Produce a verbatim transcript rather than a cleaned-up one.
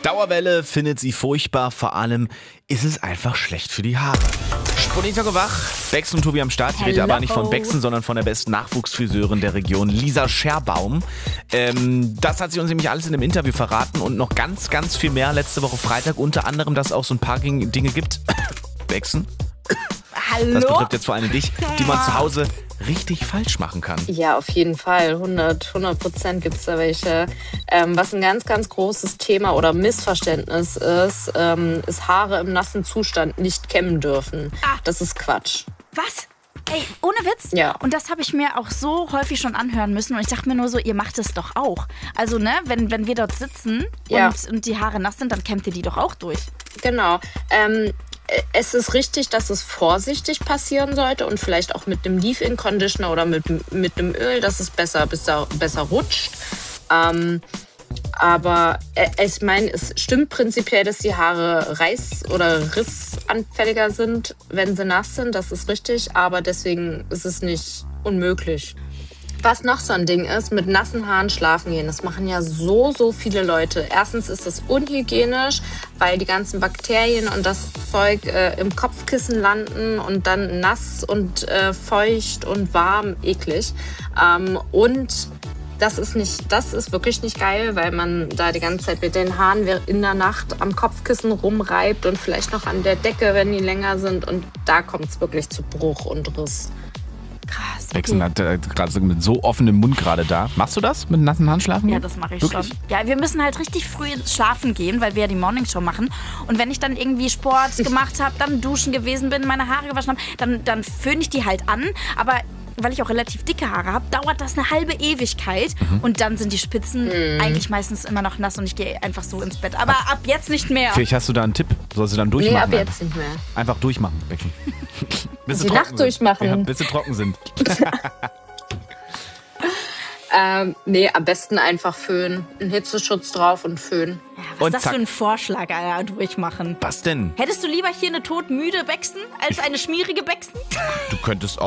Dauerwelle findet sie furchtbar, vor allem ist es einfach schlecht für die Haare. Sponita wach, Bex und Tobi am Start. Ich rede aber nicht von Bexen, sondern von der besten Nachwuchsfriseurin der Region, Lisa Scherbaum. Ähm, das hat sie uns nämlich alles in einem Interview verraten und noch ganz, ganz viel mehr letzte Woche Freitag. Unter anderem, dass es auch so ein paar Dinge gibt. Bexen? Hallo? Das betrifft jetzt vor allem dich, die man zu Hause richtig falsch machen kann. Ja, auf jeden Fall. hundert Prozent gibt es da welche. Ähm, was ein ganz, ganz großes Thema oder Missverständnis ist, ähm, ist Haare im nassen Zustand nicht kämmen dürfen. Ah. Das ist Quatsch. Was? Ey, ohne Witz? Ja. Und das habe ich mir auch so häufig schon anhören müssen. Und ich dachte mir nur so, ihr macht es doch auch. Also, ne, wenn, wenn wir dort sitzen Ja. und, und die Haare nass sind, dann kämmt ihr die doch auch durch. Genau. Ähm, es ist richtig, dass es vorsichtig passieren sollte und vielleicht auch mit einem Leave-In-Conditioner oder mit, mit einem Öl, dass es besser, besser, besser rutscht. Ähm, aber äh, ich meine, es stimmt prinzipiell, dass die Haare reiß- oder rissanfälliger sind, wenn sie nass sind. Das ist richtig, aber deswegen ist es nicht unmöglich. Was noch so ein Ding ist, mit nassen Haaren schlafen gehen. Das machen ja so, so viele Leute. Erstens ist es unhygienisch, weil die ganzen Bakterien und das Zeug äh, im Kopfkissen landen und dann nass und äh, feucht und warm, eklig. Ähm, und das ist nicht, das ist wirklich nicht geil, weil man da die ganze Zeit mit den Haaren in der Nacht am Kopfkissen rumreibt und vielleicht noch an der Decke, wenn die länger sind. Und da kommt es wirklich zu Bruch und Riss. Krass. Bexen hat äh, gerade so mit so offenem Mund gerade da. Machst du das mit nassen Haaren schlafen? Ja, gehen? das mache ich Wirklich? schon. Ja, wir müssen halt richtig früh schlafen gehen, weil wir ja die Morningshow machen. Und wenn ich dann irgendwie Sport gemacht habe, dann duschen gewesen bin, meine Haare gewaschen habe, dann, dann föhne ich die halt an. Aber weil ich auch relativ dicke Haare habe, dauert das eine halbe Ewigkeit. Mhm. Und dann sind die Spitzen mhm. eigentlich meistens immer noch nass und ich gehe einfach so ins Bett. Aber ab jetzt nicht mehr. Vielleicht hast du da einen Tipp. Sollst du dann durchmachen? Nee, ab jetzt nicht mehr. Einfach durchmachen, Becken. Bis sie Die trocken Nacht sind. durchmachen. Ja, bis sie trocken sind. ähm, nee, am besten einfach föhnen. Einen Hitzeschutz drauf und föhnen. Ja, was Und ist das zack. für ein Vorschlag, Alter, durchmachen? Was denn? Hättest du lieber hier eine todmüde Bexen als eine schmierige Bexen? Du könntest